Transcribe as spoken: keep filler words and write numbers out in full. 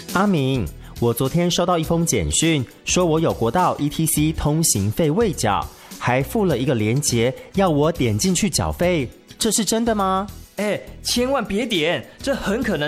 阿明，我昨天收到一封简讯，说我有国道 E T C 通行费未缴，还附了一个连结，要我点进去缴费，这是真的吗？ 哎，千万别点，这很可能